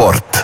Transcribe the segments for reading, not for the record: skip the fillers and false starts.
Sport.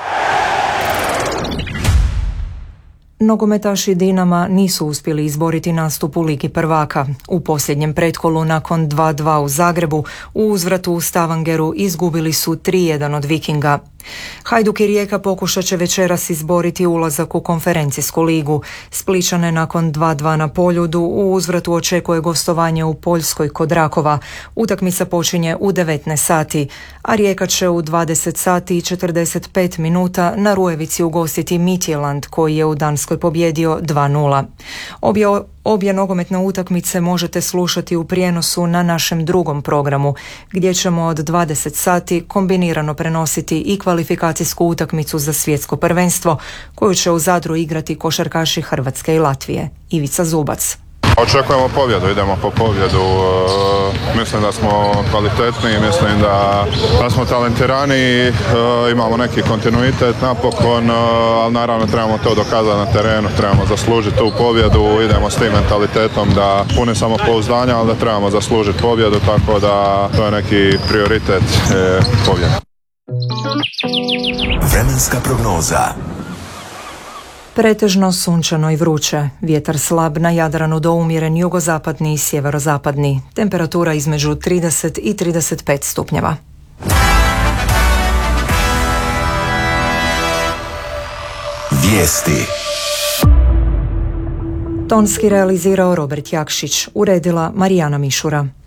Nogometaši Dinama nisu uspjeli izboriti nastup u Ligi prvaka. U posljednjem pretkolu nakon 2:2 u Zagrebu u uzvratu u Stavangeru izgubili su 3:1 od Vikinga. Hajduk i Rijeka pokušat će večeras izboriti ulazak u konferencijsku ligu. Splićane nakon 2:2 na Poljudu u uzvratu očekuje gostovanje u Poljskoj kod Rakova. Utakmica počinje u 19 sati, a Rijeka će u 20 sati i 45 minuta na Rujevici ugostiti Midtjylland koji je u Danskoj pobjedio 2:0. Obje nogometne utakmice možete slušati u prijenosu na našem drugom programu, gdje ćemo od 20 sati kombinirano prenositi i kvalifikacijsku utakmicu za svjetsko prvenstvo, koju će u Zadru igrati košarkaši Hrvatske i Latvije. Ivica Zubac. Očekujemo pobjedu, idemo po pobjedu. Mislim da smo kvalitetni, mislim da smo talentirani, imamo neki kontinuitet napokon, ali naravno trebamo to dokazati na terenu, trebamo zaslužiti tu pobjedu, idemo s tim mentalitetom da pune samopouzdanja, ali da trebamo zaslužiti pobjedu, tako da to je neki prioritet pobjede. Vremenska prognoza. Pretežno sunčano i vruće, vjetar slab na Jadranu do umjeren jugozapadni i sjeverozapadni, temperatura između 30 i 35 stupnjeva. Vijesti. Tonski realizirao Robert Jakšić, uredila Marijana Mišura.